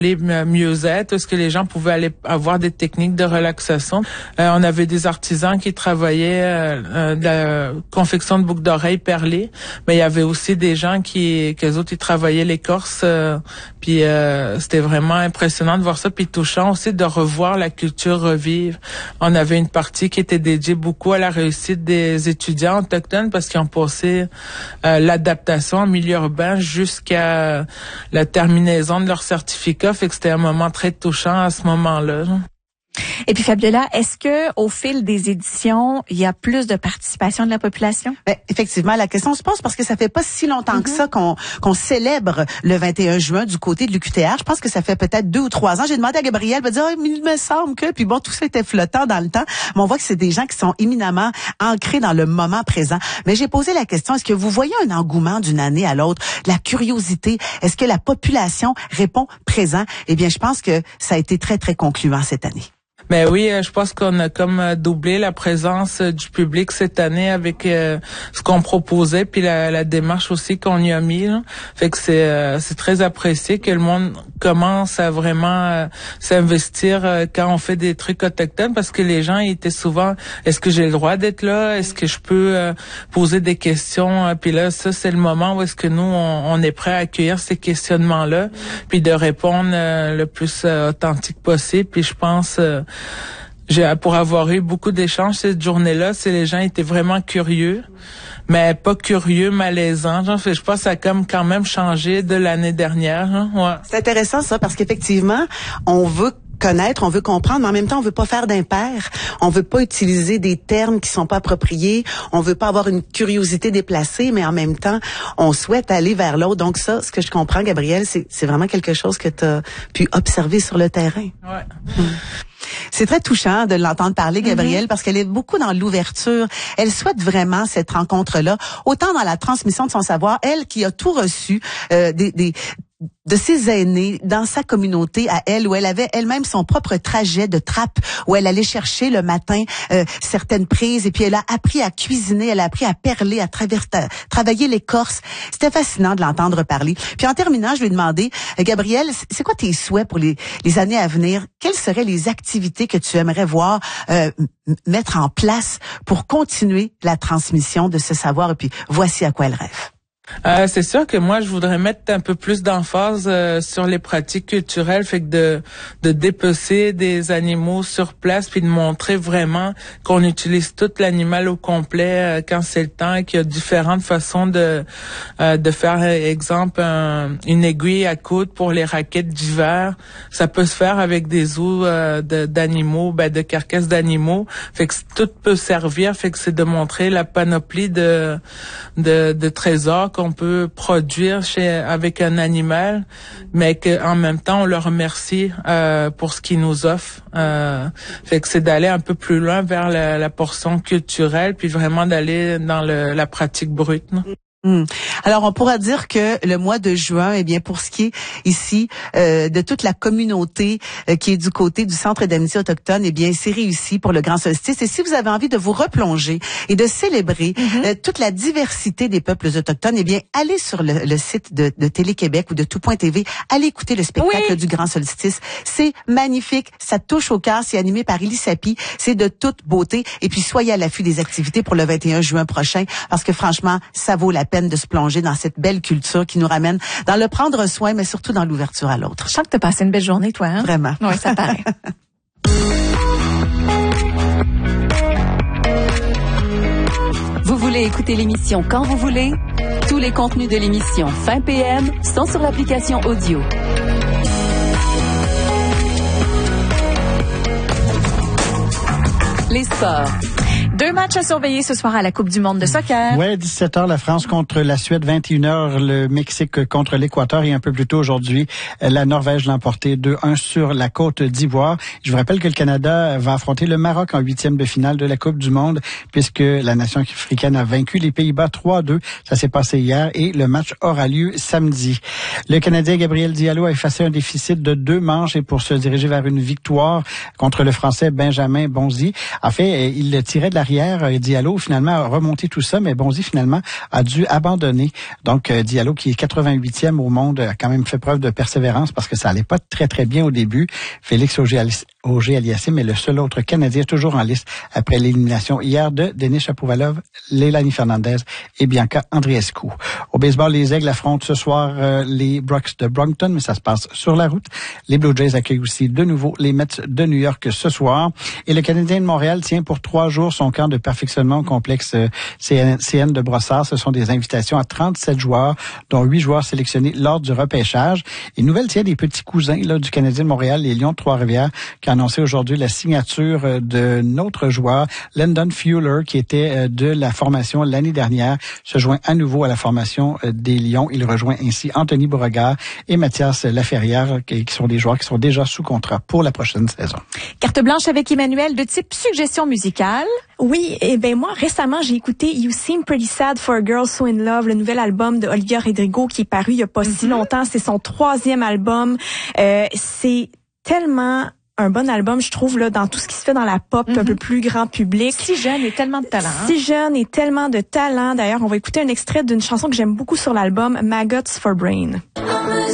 les mieux-être, est-ce que les gens pouvaient aller avoir des techniques de relaxation. On avait des artisans qui travaillaient de la confection de boucles d'oreilles perlées, mais il y avait aussi des gens qu'eux autres, ils travaillaient l'écorce, puis c'était vraiment impressionnant de voir ça, puis touchant aussi de revoir la culture revivre. On avait une partie qui était dédiée beaucoup à la réussite des étudiants autochtones parce qu'ils ont passé l'adaptation en milieu urbain jusqu'à la terminaison de leur certificat. Fait que c'était un moment très touchant à ce moment-là. Et puis Fabiola, est-ce que au fil des éditions, il y a plus de participation de la population? Ben, effectivement, la question se pose parce que ça fait pas si longtemps que ça qu'on célèbre le 21 juin du côté de l'UQTR. Je pense que ça fait peut-être 2 ou 3 ans. J'ai demandé à Gabrielle, elle m'a dit il me semble que, puis bon, tout ça était flottant dans le temps, mais on voit que c'est des gens qui sont éminemment ancrés dans le moment présent. Mais j'ai posé la question, est-ce que vous voyez un engouement d'une année à l'autre, la curiosité, est-ce que la population répond présent? Eh bien, je pense que ça a été très, très concluant cette année. Mais oui, je pense qu'on a comme doublé la présence du public cette année avec ce qu'on proposait, puis la démarche aussi qu'on y a mis. Là. Fait que c'est très apprécié que le monde commence à vraiment s'investir quand on fait des trucs autochtones, parce que les gens étaient souvent, est-ce que j'ai le droit d'être là? Est-ce que je peux poser des questions? Puis là, ça, c'est le moment où est-ce que nous, on est prêt à accueillir ces questionnements-là, puis de répondre le plus authentique possible. Puis je pense... pour avoir eu beaucoup d'échanges cette journée-là, les gens étaient vraiment curieux, mais pas curieux, malaisants. Je pense que ça a quand même changé de l'année dernière. Hein? Ouais. C'est intéressant ça, parce qu'effectivement, on veut connaître, on veut comprendre, mais en même temps, on veut pas faire d'impair. On veut pas utiliser des termes qui sont pas appropriés. On veut pas avoir une curiosité déplacée, mais en même temps, on souhaite aller vers l'autre. Donc ça, ce que je comprends, Gabrielle, c'est vraiment quelque chose que tu as pu observer sur le terrain. Ouais. C'est très touchant de l'entendre parler, Gabrielle, parce qu'elle est beaucoup dans l'ouverture. Elle souhaite vraiment cette rencontre-là, autant dans la transmission de son savoir, elle qui a tout reçu de ses aînés dans sa communauté à elle, où elle avait elle-même son propre trajet de trappe, où elle allait chercher le matin certaines prises, et puis elle a appris à cuisiner, elle a appris à perler, à travailler l'écorce. C'était fascinant de l'entendre parler. Puis en terminant, je lui ai demandé, Gabrielle, c'est quoi tes souhaits pour les années à venir? Quelles seraient les activités que tu aimerais voir mettre en place pour continuer la transmission de ce savoir? Et puis voici à quoi elle rêve. C'est sûr que moi, je voudrais mettre un peu plus d'emphase sur les pratiques culturelles, fait que de dépecer des animaux sur place, puis de montrer vraiment qu'on utilise tout l'animal au complet quand c'est le temps, et qu'il y a différentes façons de faire, exemple, une aiguille à coudre pour les raquettes d'hiver. Ça peut se faire avec des os d'animaux, de carcasses d'animaux. Fait que tout peut servir, fait que c'est de montrer la panoplie de trésors qu'on peut produire avec un animal, mais qu'en même temps on le remercie pour ce qu'il nous offre. Fait que c'est d'aller un peu plus loin vers la portion culturelle, puis vraiment d'aller dans la pratique brute. Non? Alors, on pourra dire que le mois de juin, eh bien, pour ce qui est ici de toute la communauté qui est du côté du Centre d'amitié autochtone, eh bien, c'est réussi pour le Grand Solstice. Et si vous avez envie de vous replonger et de célébrer toute la diversité des peuples autochtones, eh bien, allez sur le site de Télé-Québec ou de Tout.tv, allez écouter le spectacle du Grand Solstice. C'est magnifique, ça touche au cœur, c'est animé par Élie Sapi, c'est de toute beauté. Et puis, soyez à l'affût des activités pour le 21 juin prochain, parce que franchement, ça vaut la peine de se plonger dans cette belle culture qui nous ramène dans le prendre soin, mais surtout dans l'ouverture à l'autre. Je sens que tu as passé une belle journée, toi. Hein? Vraiment. Oui, ça paraît. Vous voulez écouter l'émission quand vous voulez? Tous les contenus de l'émission Fin PM sont sur l'application audio. Les sports. 2 matchs à surveiller ce soir à la Coupe du monde de soccer. Ouais, 17h, la France contre la Suède, 21h, le Mexique contre l'Équateur, et un peu plus tôt aujourd'hui, la Norvège l'a emporté 2-1 sur la Côte d'Ivoire. Je vous rappelle que le Canada va affronter le Maroc en 8e de finale de la Coupe du monde, puisque la nation africaine a vaincu les Pays-Bas 3-2. Ça s'est passé hier et le match aura lieu samedi. Le Canadien Gabriel Diallo a effacé un déficit de 2 manches et pour se diriger vers une victoire contre le Français Benjamin Bonzi. En fait, il tirait de l'arrière hier, Diallo finalement a remonté tout ça, mais Bonzi finalement a dû abandonner. Donc Diallo, qui est 88e au monde, a quand même fait preuve de persévérance parce que ça allait pas très très bien au début. Félix Auger-Aliassime est le seul autre Canadien toujours en liste après l'élimination hier de Denis Shapovalov, Leilani Fernandez et Bianca Andreescu. Au baseball, les Aigles affrontent ce soir les Brooks de Brockton, mais ça se passe sur la route. Les Blue Jays accueillent aussi de nouveau les Mets de New York ce soir. Et le Canadien de Montréal tient pour 3 jours son camp de perfectionnement au complexe CN de Brossard. Ce sont des invitations à 37 joueurs, dont 8 joueurs sélectionnés lors du repêchage. Et nouvelle tient des petits cousins là, du Canadien de Montréal, les Lions de Trois-Rivières, qui a annoncé aujourd'hui la signature de notre joueur, Landon Fuller, qui était de la formation l'année dernière, se joint à nouveau à la formation des Lions. Il rejoint ainsi Anthony Beauregard et Mathias Laferrière, qui sont des joueurs qui sont déjà sous contrat pour la prochaine saison. Carte blanche avec Emmanuel de type suggestion musicale. Oui, et ben moi récemment j'ai écouté You Seem Pretty Sad for a Girl So in Love, le nouvel album de Olivia Rodrigo qui est paru il y a pas si longtemps. C'est son 3e album. C'est tellement un bon album, je trouve, là, dans tout ce qui se fait dans la pop, un peu plus grand public. Si jeune et tellement de talent. Si jeune et tellement de talent. D'ailleurs, on va écouter un extrait d'une chanson que j'aime beaucoup sur l'album, Maggots for Brain.